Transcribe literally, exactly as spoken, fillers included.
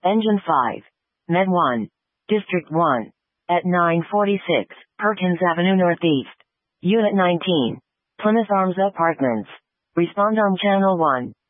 Engine five. Med one. District one. At nine forty-six, Perkins Avenue Northeast. Unit nineteen. Plymouth Arms Apartments. Respond on Channel one.